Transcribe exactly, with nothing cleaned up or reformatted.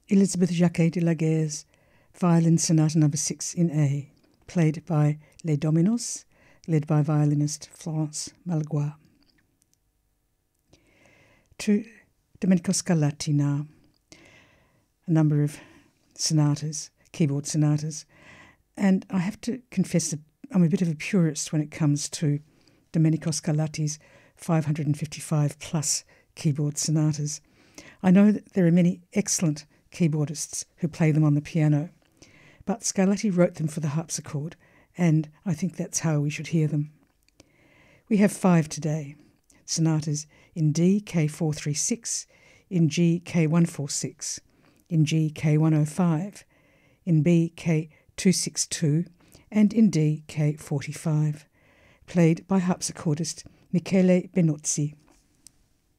Elizabeth Jacquet de la Guerre's Violin Sonata number six in A, played by Les Dominos, led by violinist Florence Malgois. To Domenico Scarlatti now, a number of sonatas, keyboard sonatas, and I have to confess that I'm a bit of a purist when it comes to Domenico Scarlatti's five hundred fifty-five plus keyboard sonatas. I know that there are many excellent keyboardists who play them on the piano, but Scarlatti wrote them for the harpsichord, and I think that's how we should hear them. We have five today, sonatas in D, K four thirty-six, in G, K one forty-six, in G, K one oh five, in B, K two sixty-two, and in D, K forty-five, played by harpsichordist Michele Benozzi.